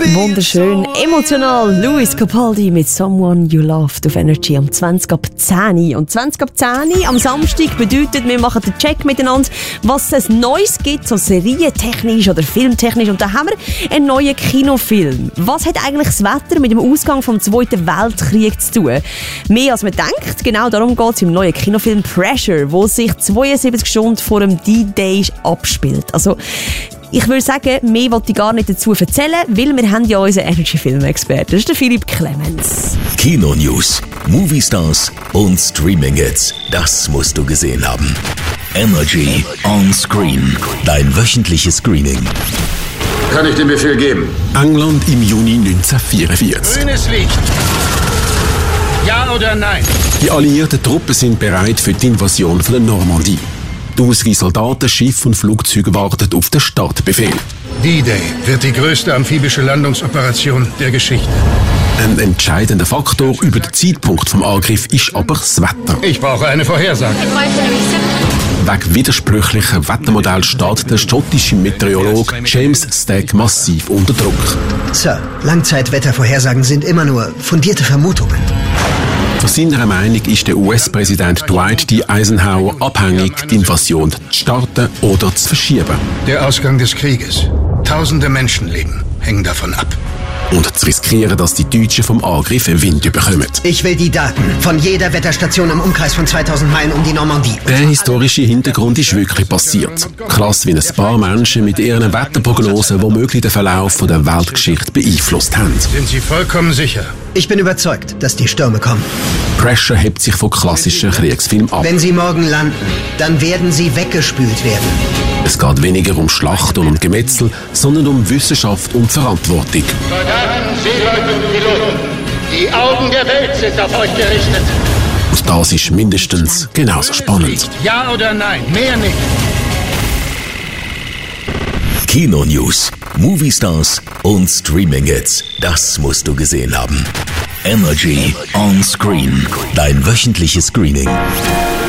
Wunderschön, emotional. Luis Capaldi mit Someone You Loved auf Energy am 20 ab 10. Und 20 ab 10 am Samstag bedeutet, wir machen den Check miteinander, was es Neues gibt, so serientechnisch oder filmtechnisch. Und da haben wir einen neuen Kinofilm. Was hat eigentlich das Wetter mit dem Ausgang vom Zweiten Weltkrieg zu tun? Mehr als man denkt. Genau darum geht es im neuen Kinofilm Pressure, wo sich 72 Stunden vor dem D-Day abspielt. Also, ich würde sagen, mehr wollte ich gar nicht dazu erzählen, weil wir haben ja unseren Energy-Film-Experten. Das ist der Philipp Clemens. Kino-News, Movie-Stars und Streaming-Hits. Das musst du gesehen haben. Energy on Screen. Dein wöchentliches Screening. Kann ich den Befehl geben? England im Juni 1944. Grünes Licht. Ja oder nein? Die alliierten Truppen sind bereit für die Invasion von der Normandie. Tausende Soldaten, Schiffe und Flugzeuge warten auf den Startbefehl. D-Day wird die größte amphibische Landungsoperation der Geschichte. Ein entscheidender Faktor über den Zeitpunkt des Angriffs ist aber das Wetter. Ich brauche eine Vorhersage. Wegen widersprüchlicher Wettermodell steht der schottische Meteorologe James Stagg massiv unter Druck. Sir, Langzeitwettervorhersagen sind immer nur fundierte Vermutungen. Von seiner Meinung ist der US-Präsident Dwight D. Eisenhower abhängig, die Invasion zu starten oder zu verschieben. Der Ausgang des Krieges. Tausende Menschenleben hängen davon ab. Und zu riskieren, dass die Deutschen vom Angriff Wind bekommen. Ich will die Daten von jeder Wetterstation im Umkreis von 2000 Meilen um die Normandie. Der historische Hintergrund ist wirklich passiert. Krass, wie ein paar Menschen mit ihren Wetterprognosen womöglich den Verlauf der Weltgeschichte beeinflusst haben. Sind Sie vollkommen sicher? Ich bin überzeugt, dass die Stürme kommen. Pressure hebt sich von klassischen Kriegsfilmen ab. Wenn sie morgen landen, dann werden sie weggespült werden. Es geht weniger um Schlacht und um Gemetzel, sondern um Wissenschaft und Verantwortung. Soldaten, Seeleute und Piloten, die Augen der Welt sind auf euch gerichtet. Und das ist mindestens genauso spannend. Ja oder nein, mehr nicht. Kino-News, Movie-Stars und Streaming-Hits. Das musst du gesehen haben. Energy on Screen. Dein wöchentliches Screening.